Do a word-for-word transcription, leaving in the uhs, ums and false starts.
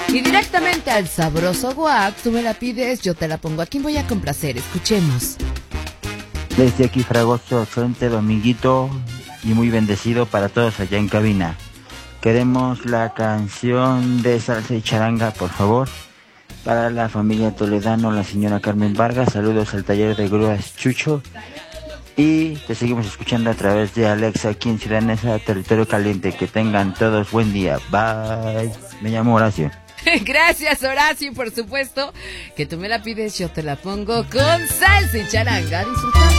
Y directamente al sabroso guac, tú me la pides, yo te la pongo. ¿A quién voy a complacer? Escuchemos. Desde aquí, Fragoso, excelente dominguito y muy bendecido para todos allá en cabina. Queremos la canción de salsa y charanga, por favor. Para la familia Toledano, la señora Carmen Vargas, saludos al taller de grúas Chucho. Y te seguimos escuchando a través de Alexa aquí en Ciudad Neza, Territorio Caliente. Que tengan todos buen día. Bye. Me llamo Horacio. Gracias, Horacio, por supuesto. Que tú me la pides, yo te la pongo con salsa y charanga. Disfrutando.